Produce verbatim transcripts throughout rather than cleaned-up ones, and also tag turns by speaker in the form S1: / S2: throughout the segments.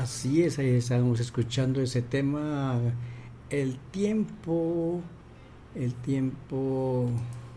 S1: Así es, ahí estábamos escuchando ese tema, el tiempo, el tiempo,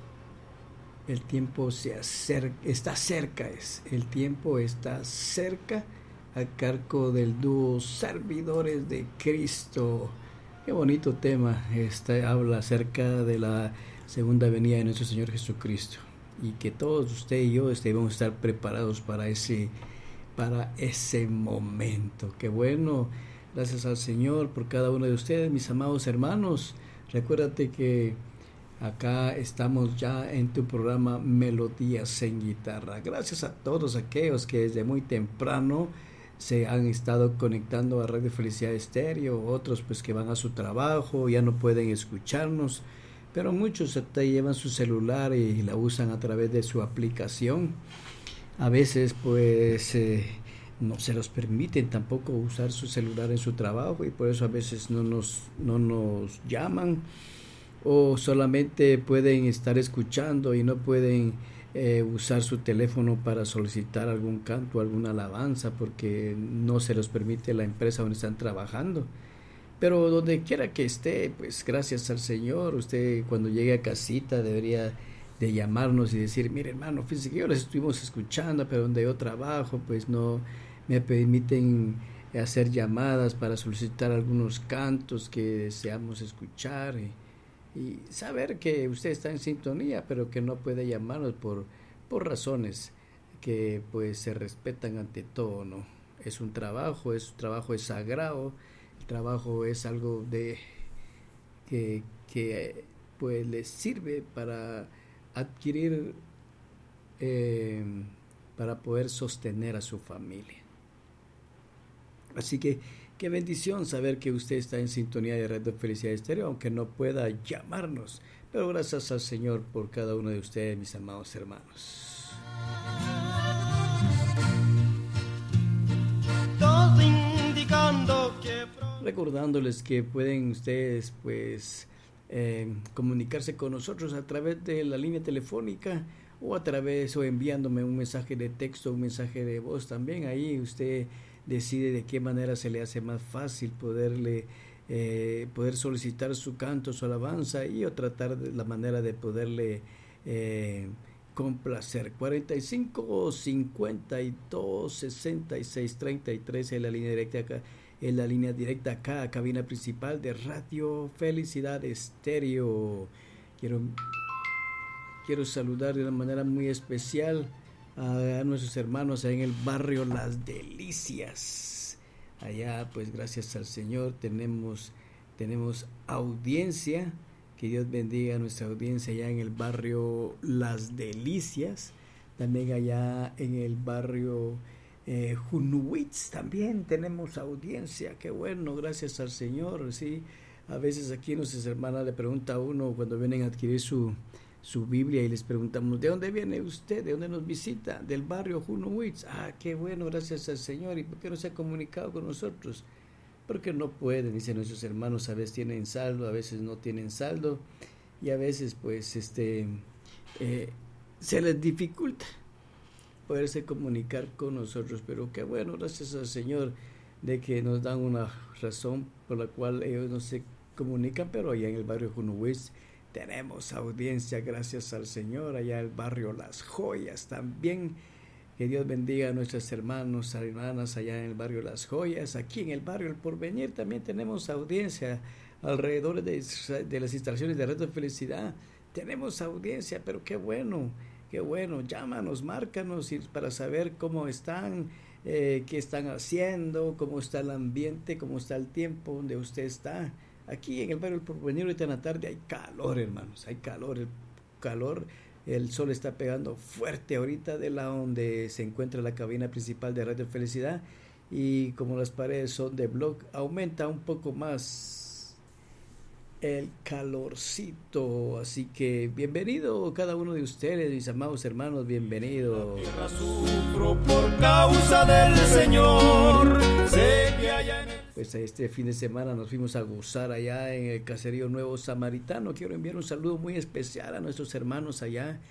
S1: el tiempo se acerca, está cerca, es, el tiempo está cerca, a cargo del dúo Servidores de Cristo. Qué bonito tema, este habla acerca de la segunda venida de nuestro Señor Jesucristo, y que todos usted y yo debemos estar preparados para ese para ese momento. Qué bueno, gracias al Señor por cada uno de ustedes, mis amados hermanos. Recuérdate que acá estamos ya en tu programa Melodías en Guitarra. Gracias a todos aquellos que desde muy temprano se han estado conectando a Radio Felicidad Estéreo, otros pues que van a su trabajo, ya no pueden escucharnos, pero muchos hasta llevan su celular y la usan a través de su aplicación. A veces pues eh, no se los permiten tampoco usar su celular en su trabajo, y por eso a veces no nos, no nos llaman, o solamente pueden estar escuchando y no pueden eh, usar su teléfono para solicitar algún canto, alguna alabanza, porque no se los permite la empresa donde están trabajando. Pero donde quiera que esté, pues gracias al Señor, usted cuando llegue a casita debería de llamarnos y decir: mire, hermano, fíjese que yo les estuvimos escuchando, pero donde yo trabajo pues no me permiten hacer llamadas para solicitar algunos cantos que deseamos escuchar, y, y saber que usted está en sintonía, pero que no puede llamarnos por, por razones que pues se respetan ante todo, ¿no? Es un trabajo, es un trabajo es sagrado, el trabajo es algo de que, que pues les sirve para adquirir, eh, para poder sostener a su familia. Así que qué bendición saber que usted está en sintonía de Radio Felicidad Estéreo, aunque no pueda llamarnos, pero gracias al Señor por cada uno de ustedes, mis amados hermanos. Recordándoles que pueden ustedes pues Eh, comunicarse con nosotros a través de la línea telefónica, o a través o enviándome un mensaje de texto, un mensaje de voz también. Ahí usted decide de qué manera se le hace más fácil poderle eh, poder solicitar su canto, su alabanza, y o tratar de la manera de poderle eh, complacer. Cuarenta y cinco, cincuenta y dos, sesenta y seis, treinta y tres es la línea directa acá. En la línea directa acá, cabina principal de Radio Felicidad Estéreo. Quiero, quiero saludar de una manera muy especial a, a nuestros hermanos en el barrio Las Delicias. Allá, pues gracias al Señor, tenemos, tenemos audiencia. Que Dios bendiga a nuestra audiencia allá en el barrio Las Delicias. También allá en el barrio Eh, Junuwitz también tenemos audiencia. Qué bueno, gracias al Señor. Sí, a veces aquí nuestras hermanas le pregunta a uno cuando vienen a adquirir su, su Biblia, y les preguntamos: ¿de dónde viene usted? ¿De dónde nos visita? Del barrio Junuwitz. Ah, qué bueno, gracias al Señor. ¿Y por qué no se ha comunicado con nosotros? Porque no pueden, dicen nuestros hermanos. A veces tienen saldo, a veces no tienen saldo, y a veces pues este eh, se les dificulta poderse comunicar con nosotros. Pero qué bueno, gracias al Señor, de que nos dan una razón por la cual ellos no se comunican. Pero allá en el barrio Junuwitz tenemos audiencia, gracias al Señor. Allá en el barrio Las Joyas también, que Dios bendiga a nuestros hermanos, hermanas allá en el barrio Las Joyas. Aquí en el barrio El Porvenir también tenemos audiencia, alrededor de, de las instalaciones de Radio Felicidad tenemos audiencia. Pero qué bueno, qué bueno, llámanos, márcanos, y para saber cómo están, eh, qué están haciendo, cómo está el ambiente, cómo está el tiempo donde usted está. Aquí en el barrio El Porvenir ahorita en la tarde hay calor, hermanos, hay calor, el calor, el sol está pegando fuerte ahorita de la donde se encuentra la cabina principal de Radio Felicidad, y como las paredes son de block, aumenta un poco más el calorcito. Así que bienvenido cada uno de ustedes, mis amados hermanos, bienvenido. Sufro por causa del Señor. Sé que allá en el... Pues este fin de semana nos fuimos a gozar allá en el caserío Nuevo Samaritano. Quiero enviar un saludo muy especial a nuestros hermanos allá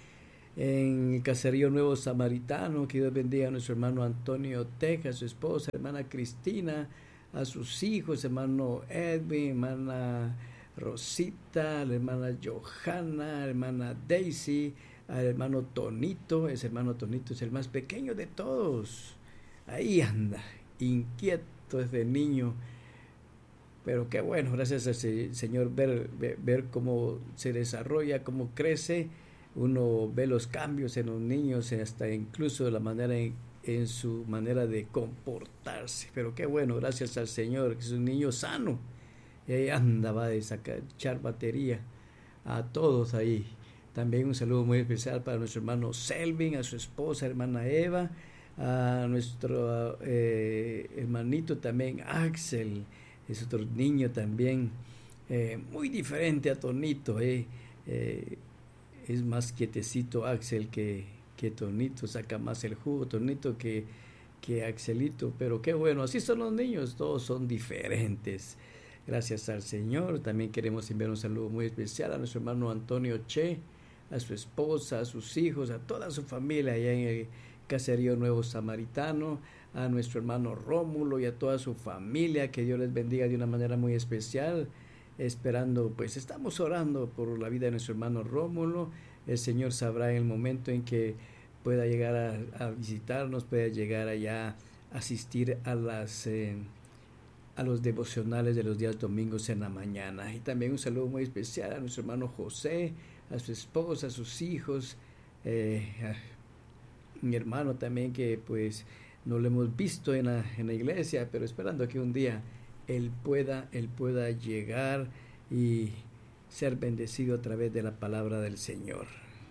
S1: en el caserío Nuevo Samaritano. Que Dios bendiga a nuestro hermano Antonio Teja, a su esposa, hermana Cristina, a sus hijos, hermano Edwin, hermana Rosita, la hermana Johanna, hermana Daisy, al hermano Tonito. Ese hermano Tonito es el más pequeño de todos. Ahí anda, inquieto ese niño. Pero qué bueno, gracias al Señor, ver, ver, ver cómo se desarrolla, cómo crece. Uno ve los cambios en los niños, hasta incluso la manera en, en su manera de comportarse. Pero qué bueno, gracias al Señor, que es un niño sano. Y ahí anda, va a sacar, echar batería a todos ahí. También un saludo muy especial para nuestro hermano Selvin, a su esposa, hermana Eva, a nuestro eh, hermanito también Axel, es otro niño también, eh, muy diferente a Tonito, eh, eh, es más quietecito Axel que, que Tonito, saca más el jugo Tonito que, que Axelito, pero qué bueno, así son los niños, todos son diferentes. Gracias al Señor. También queremos enviar un saludo muy especial a nuestro hermano Antonio Che, a su esposa, a sus hijos, a toda su familia allá en el caserío Nuevo Samaritano, a nuestro hermano Rómulo y a toda su familia, que Dios les bendiga de una manera muy especial, esperando, pues estamos orando por la vida de nuestro hermano Rómulo. El Señor sabrá en el momento en que pueda llegar a, a visitarnos, pueda llegar allá a asistir a las eh, a los devocionales de los días domingos en la mañana. Y también un saludo muy especial a nuestro hermano José, a su esposa, a sus hijos, eh, a mi hermano también, que pues no lo hemos visto en la, en la iglesia, pero esperando que un día él pueda, él pueda llegar y ser bendecido a través de la palabra del Señor.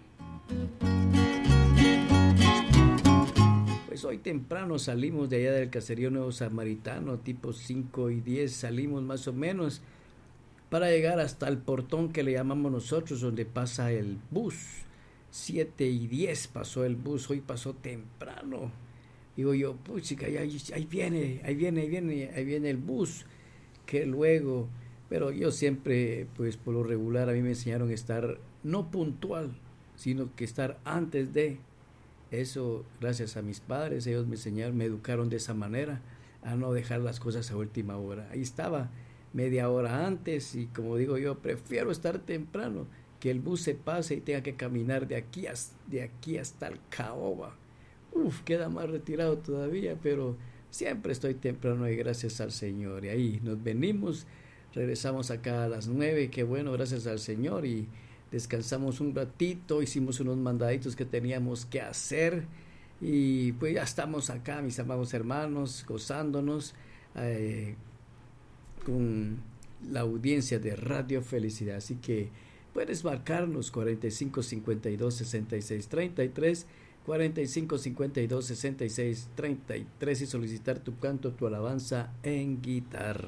S1: Pues hoy temprano salimos de allá del caserío Nuevo Samaritano, tipo cinco y diez, salimos más o menos para llegar hasta el portón que le llamamos nosotros, donde pasa el bus. siete y diez pasó el bus, hoy pasó temprano. Digo yo, puchica, ahí, ahí viene, ahí viene, ahí viene, ahí viene el bus, que luego, pero yo siempre, pues por lo regular, a mí me enseñaron a estar no puntual, sino que estar antes de. Eso, gracias a mis padres, ellos me enseñaron, me educaron de esa manera, a no dejar las cosas a última hora. Ahí estaba, media hora antes, y como digo yo, prefiero estar temprano, que el bus se pase y tenga que caminar de aquí hasta, de aquí hasta el Caoba. Uf, queda más retirado todavía, pero siempre estoy temprano y gracias al Señor. Y ahí nos venimos, regresamos acá a las nueve, qué bueno, gracias al Señor, y descansamos un ratito, hicimos unos mandaditos que teníamos que hacer y pues ya estamos acá, mis amados hermanos, gozándonos eh, con la audiencia de Radio Felicidad. Así que puedes marcarnos cuarenta y cinco cincuenta y dos sesenta y seis treinta y tres, cuarenta y cinco cincuenta y dos sesenta y seis treinta y tres y solicitar tu canto, tu alabanza en guitarra.